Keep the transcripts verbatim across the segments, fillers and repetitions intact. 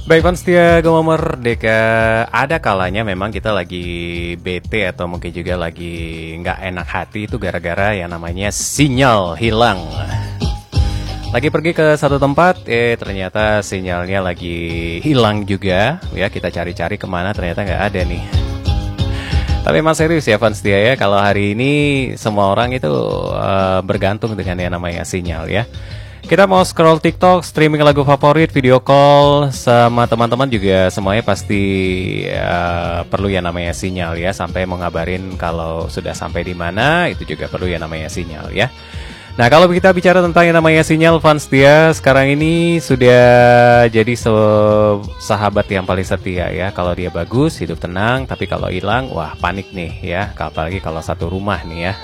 Baik fans setia Gema Merdeka, ada kalanya memang kita lagi bete atau mungkin juga lagi nggak enak hati itu gara-gara yang namanya sinyal hilang. Lagi pergi ke satu tempat, eh ternyata sinyalnya lagi hilang juga. Ya kita cari-cari kemana, ternyata nggak ada nih. Tapi emang serius ya fans setia ya, kalau hari ini semua orang itu uh, bergantung dengan yang namanya sinyal ya. Kita mau scroll TikTok, streaming lagu favorit, video call sama teman-teman juga semuanya pasti uh, perlu yang namanya sinyal ya. Sampai mau ngabarin kalau sudah sampai di mana, itu juga perlu yang namanya sinyal ya. Nah kalau kita bicara tentang yang namanya sinyal fans dia, sekarang ini sudah jadi sahabat yang paling setia ya. Kalau dia bagus, hidup tenang, tapi kalau hilang, wah panik nih ya. Apalagi kalau satu rumah nih ya.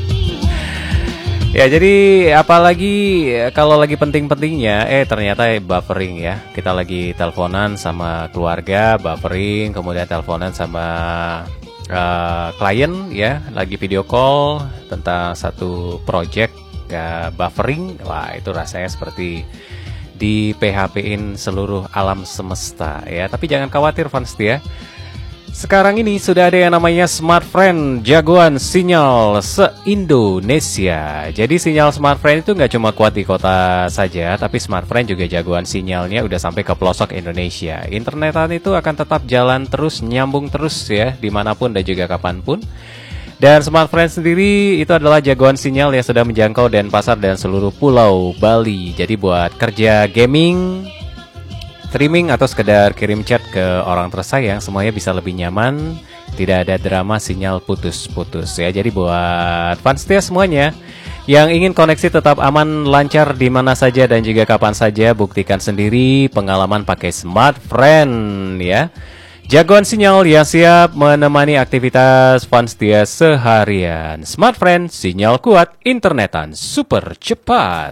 Ya jadi apalagi kalau lagi penting-pentingnya eh ternyata buffering ya. Kita lagi teleponan sama keluarga, buffering, kemudian teleponan sama uh, klien ya, lagi video call tentang satu project ya, buffering. Wah, itu rasanya seperti di P H P-in seluruh alam semesta ya. Tapi jangan khawatir fans ya. Sekarang ini sudah ada yang namanya Smartfren, jagoan sinyal se-Indonesia. Jadi sinyal Smartfren itu nggak cuma kuat di kota saja, tapi Smartfren juga jagoan sinyalnya udah sampai ke pelosok Indonesia. Internetan itu akan tetap jalan terus, nyambung terus ya, dimanapun dan juga kapanpun. Dan Smartfren sendiri itu adalah jagoan sinyal yang sudah menjangkau Denpasar dan seluruh pulau Bali. Jadi buat kerja gaming, streaming atau sekedar kirim chat ke orang tersayang, semuanya bisa lebih nyaman, tidak ada drama sinyal putus-putus ya. Jadi buat fans setia semuanya yang ingin koneksi tetap aman, lancar di mana saja dan juga kapan saja, buktikan sendiri pengalaman pakai Smartfren ya. Jagoan sinyal yang siap menemani aktivitas fans setia seharian. Smartfren, sinyal kuat, internetan super cepat.